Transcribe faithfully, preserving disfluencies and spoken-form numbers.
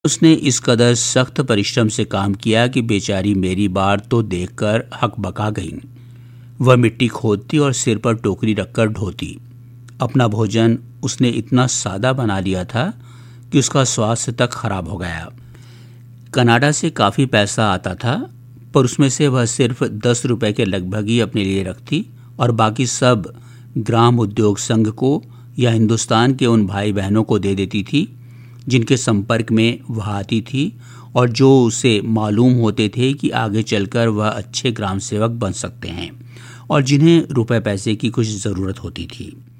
उसने इस कदर सख्त परिश्रम से काम किया कि बेचारी मेरी बार तो देखकर हकबका गई। वह मिट्टी खोदती और सिर पर टोकरी रखकर ढोती। अपना भोजन उसने इतना सादा बना लिया था कि उसका स्वास्थ्य तक खराब हो गया। कनाडा से काफ़ी पैसा आता था, पर उसमें से वह सिर्फ दस रुपए के लगभग ही अपने लिए रखती और बाकी सब ग्राम उद्योग संघ को या हिंदुस्तान के उन भाई बहनों को दे देती थी जिनके संपर्क में वह आती थी और जो उसे मालूम होते थे कि आगे चलकर वह अच्छे ग्राम सेवक बन सकते हैं और जिन्हें रुपए पैसे की कुछ ज़रूरत होती थी।